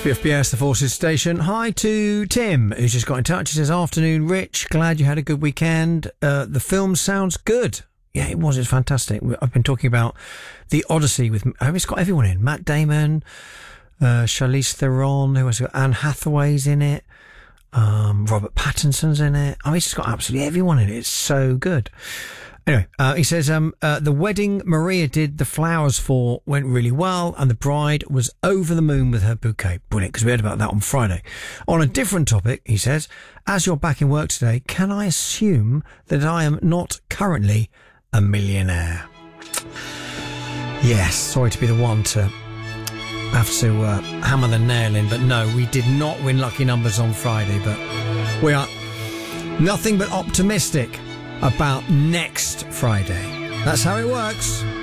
SPFBS, the Forces Station. Hi to Tim, who's just got in touch. He says, afternoon, Rich. Glad you had a good weekend. The film sounds good. Yeah, it was. It's fantastic. I've been talking about The Odyssey with... it's got everyone in. Matt Damon, Charlize Theron, who has got Anne Hathaway's in it. Robert Pattinson's in it. It's just got absolutely everyone in it. It's so good. Anyway, he says, the wedding Maria did the flowers for went really well, and the bride was over the moon with her bouquet. Brilliant, because we heard about that on Friday. On a different topic, he says, as you're back in work today, can I assume that I am not currently a millionaire? Yes, sorry to be the one to have to hammer the nail in, but no, we did not win lucky numbers on Friday, but we are nothing but optimistic about next Friday. That's how it works.